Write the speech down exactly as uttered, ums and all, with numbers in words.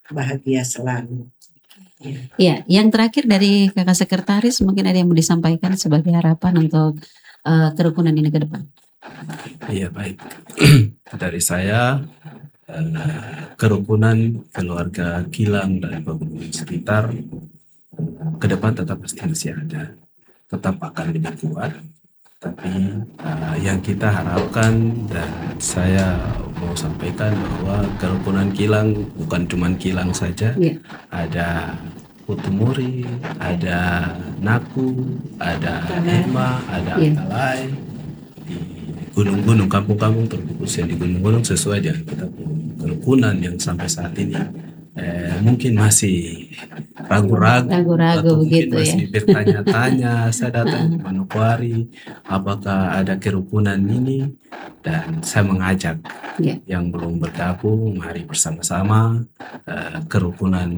bahagia selalu. Ya. Ya, yang terakhir dari Kakak Sekretaris, mungkin ada yang mau disampaikan sebagai harapan untuk uh, kerukunan ini ke depan. Iya, baik. Dari saya, uh, kerukunan keluarga Gilang dan pegunungan sekitar ke depan tetap pasti masih ada, tetap akan lebih kuat. Tapi uh, yang kita harapkan dan saya mau sampaikan bahwa kerukunan Gilang bukan cuma Gilang saja, yeah. Ada Putumuri, ada Naku, ada Hikmah, ada yeah. Atalay, di gunung-gunung, kampung-kampung terkhusus yang di gunung-gunung sesuai dengan kita kerukunan yang sampai saat ini eh, mungkin masih ragu-ragu, ragu-ragu atau mungkin begitu masih ya. bertanya-tanya. Saya datang ke Manokwari, apakah ada kerukunan ini, dan saya mengajak yeah. yang belum bergabung, mari bersama-sama uh, kerukunan